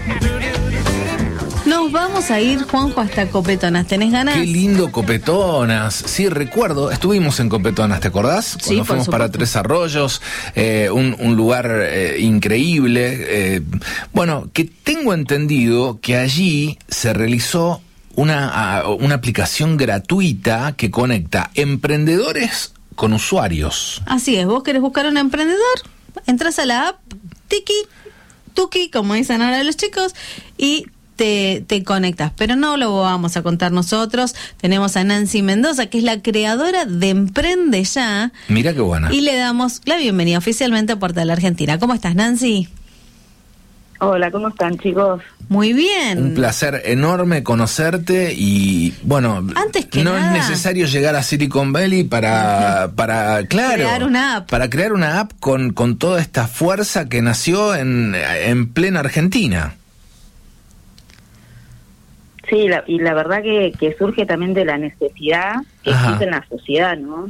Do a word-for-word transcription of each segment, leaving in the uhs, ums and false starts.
Nos vamos a ir, Juanjo, hasta Copetonas. ¿Tenés ganas? Qué lindo Copetonas. Sí, recuerdo, estuvimos en Copetonas, ¿te acordás? Sí, Cuando por fuimos supuesto. para Tres Arroyos, eh, un, un lugar eh, increíble. Eh, bueno, que tengo entendido que allí se realizó una, uh, una aplicación gratuita que conecta emprendedores con usuarios. Así es, vos querés buscar un emprendedor, entras a la app, tiki, tuki, como dicen ahora los chicos, y Te, te conectas, pero no lo vamos a contar nosotros. Tenemos a Nancy Mendoza, que es la creadora de Emprende Ya. Mira qué buena. Y le damos la bienvenida oficialmente a Portal Argentina. ¿Cómo estás, Nancy? Hola, ¿cómo están, chicos? Muy bien. Un placer enorme conocerte y, bueno, Antes que no nada, es necesario llegar a Silicon Valley para, para claro, crear una app. Para crear una app con, con toda esta fuerza que nació en, en plena Argentina. Sí, la, y la verdad que, que surge también de la necesidad que Ajá. existe en la sociedad, ¿no?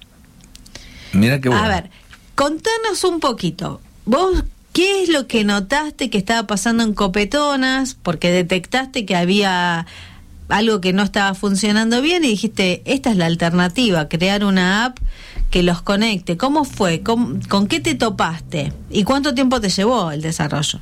Mira qué bueno. A ver, contanos un poquito. Vos, ¿qué es lo que notaste que estaba pasando en Copetonas? Porque detectaste que había algo que no estaba funcionando bien y dijiste, esta es la alternativa, crear una app que los conecte. ¿Cómo fue? ¿Con, con qué te topaste? ¿Y cuánto tiempo te llevó el desarrollo?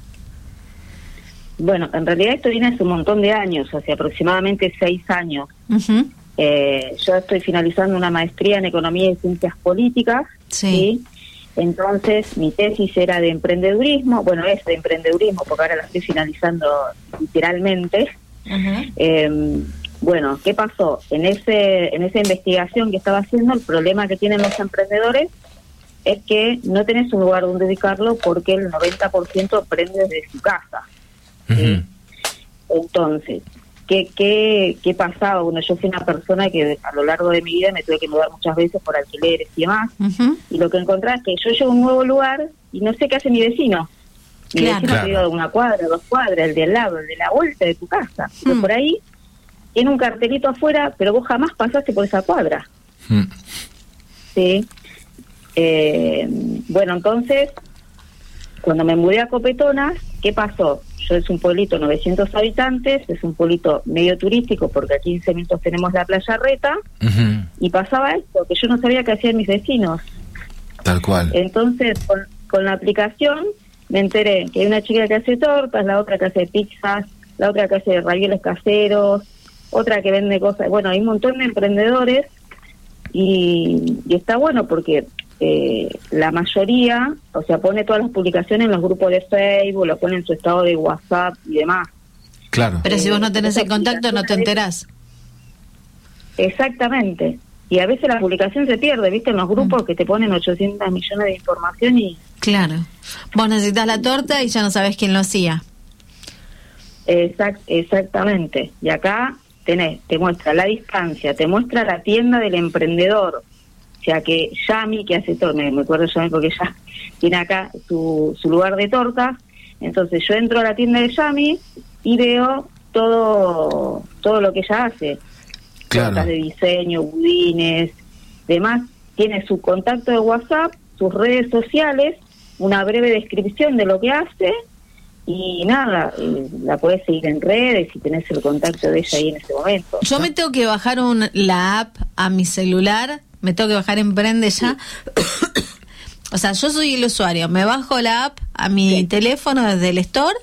Bueno, en realidad esto viene hace un montón de años, hace aproximadamente seis años. Uh-huh. Eh, yo estoy finalizando una maestría en Economía y Ciencias Políticas, Sí. ¿sí? Entonces mi tesis era de emprendedurismo, bueno, es de emprendedurismo porque ahora la estoy finalizando literalmente. Uh-huh. Eh, bueno, ¿qué pasó? En ese en esa investigación que estaba haciendo, el problema que tienen los emprendedores es que no tenés un lugar donde ubicarlo porque el noventa por ciento emprende desde su casa. Uh-huh. Entonces, ¿qué, qué, ¿qué pasaba? Bueno, yo fui una persona que a lo largo de mi vida me tuve que mudar muchas veces por alquileres y demás, Uh-huh. y lo que encontré es que yo llego a un nuevo lugar y no sé qué hace mi vecino. Mi Claro. vecino Claro. te digo de una cuadra, dos cuadras, el de al lado, el de la vuelta de tu casa. Pero Hmm. por ahí tiene un cartelito afuera, pero vos jamás pasaste por esa cuadra. Mm. Sí. Eh, bueno, entonces, cuando me mudé a Copetonas, ¿qué pasó? Yo es un pueblito, novecientos habitantes, es un pueblito medio turístico porque a quince minutos tenemos la playa Reta, Uh-huh. y pasaba esto, que yo no sabía qué hacían mis vecinos. Tal cual. Entonces, con, con la aplicación me enteré que hay una chica que hace tortas, la otra que hace pizzas, la otra que hace ravioles caseros, otra que vende cosas. Bueno, hay un montón de emprendedores y, y está bueno porque eh, la mayoría, o sea, pone todas las publicaciones en los grupos de Facebook, lo pone en su estado de WhatsApp y demás. Claro. Pero si vos no tenés Eh, el contacto, no te enterás. Exactamente. Y a veces la publicación se pierde, ¿viste? En los grupos que te ponen ochocientos millones de información y... Claro. Vos necesitas la torta y ya no sabés quién lo hacía. Exact, exactamente. Y acá tenés, te muestra la distancia, te muestra la tienda del emprendedor. O sea que Yami, que hace tortas, me, me acuerdo Yami porque ya tiene acá su, su lugar de tortas. Entonces yo entro a la tienda de Yami y veo todo todo lo que ella hace. Claro. Tortas de diseño, budines, demás. Tiene su contacto de WhatsApp, sus redes sociales, una breve descripción de lo que hace. Y nada, eh, la podés seguir en redes y tenés el contacto de ella ahí en ese momento. Yo me tengo que bajar un, la app a mi celular, me tengo que bajar Emprende Ya. O sea, yo soy el usuario, me bajo la app a mi Sí. teléfono desde el store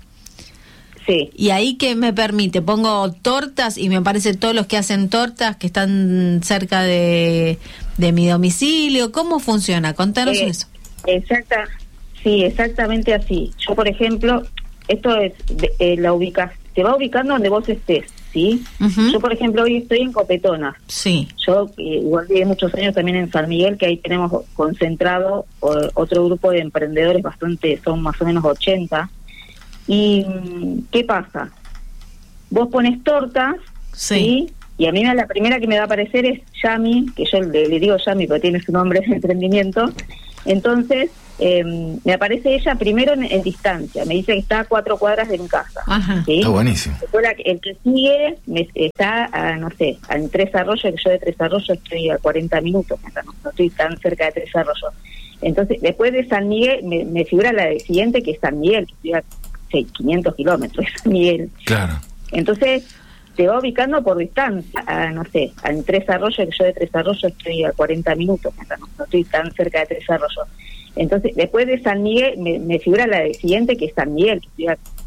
Sí, y ahí que me permite, pongo tortas y me aparecen todos los que hacen tortas que están cerca de, de mi domicilio. ¿Cómo funciona? Contanos Eh, eso. exacta, sí, exactamente así. Yo, por ejemplo, esto es, de- eh, la ubicas, te va ubicando donde vos estés, ¿sí? Ujú. Yo, por ejemplo, hoy estoy en Copetonas. Sí. Yo eh, igual viví muchos años también en San Miguel, que ahí tenemos concentrado o, otro grupo de emprendedores bastante, son más o menos ochenta. ¿Y mm, qué pasa? Vos pones tortas, Sí. ¿sí? Y a mí me- la primera que me va a aparecer es Yami, que yo le, le digo Yami porque tiene su nombre de emprendimiento. Entonces, eh, me aparece ella primero en, en distancia, me dice que está a cuatro cuadras de mi casa. Ajá. ¿Sí? Está buenísimo. Después la- el que sigue me, está, a, no sé, en Tres Arroyos, que yo de Tres Arroyos estoy a cuarenta minutos, o sea, no, no estoy tan cerca de Tres Arroyos. Entonces, después de San Miguel, me, me figura la siguiente, que es San Miguel, que estoy a sé, quinientos kilómetros de San Miguel. Claro. Entonces, te va ubicando por distancia, a, no sé, en Tres Arroyos, que yo de Tres Arroyos estoy a cuarenta minutos, no, no estoy tan cerca de Tres Arroyos. Entonces, después de San Miguel, me, me figura la de siguiente, que es San Miguel, que estoy a